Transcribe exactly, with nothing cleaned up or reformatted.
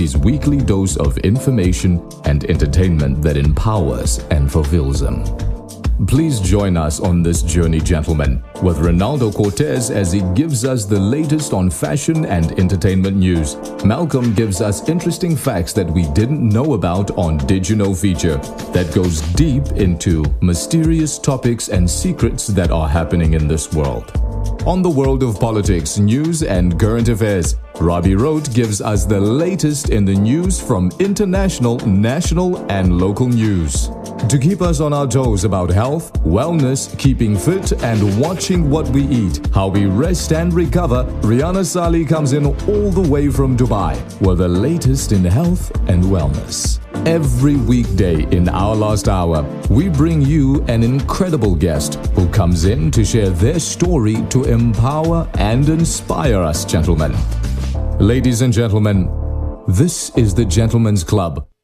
his weekly dose of information and entertainment that empowers and fulfills them. Please join us on this journey, gentlemen, with Ronaldo Cortez as he gives us the latest on fashion and entertainment news. Malcolm gives us interesting facts that we didn't know about on Did You Know feature that goes deep into mysterious topics and secrets that are happening in this world. On the world of politics, news and current affairs, Robbie Road gives us the latest in the news from international, national and local news. To keep us on our toes about health, wellness, keeping fit and watching what we eat, how we rest and recover, Rihanna Sali comes in all the way from Dubai with the latest in health and wellness. Every weekday in our last hour, we bring you an incredible guest who comes in to share their story to empower and inspire us, gentlemen. Ladies and gentlemen, this is the Gentlemen's Club.